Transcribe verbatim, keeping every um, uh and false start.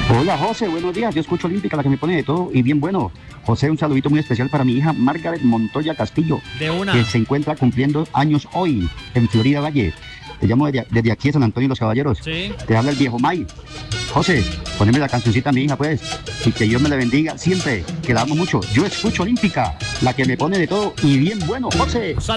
Hola José, buenos días. Yo escucho Olímpica, la que me pone de todo y bien bueno. José, un saludito muy especial para mi hija Margaret Montoya Castillo, De una. que se encuentra cumpliendo años hoy en Florida Valle. Te llamo desde, desde aquí de San Antonio de los Caballeros. Sí. Te habla el viejo May. José, poneme la cancioncita a mi hija, pues. Y que Dios me la bendiga siempre, que la amo mucho. Yo escucho Olímpica, la que me pone de todo y bien bueno, José.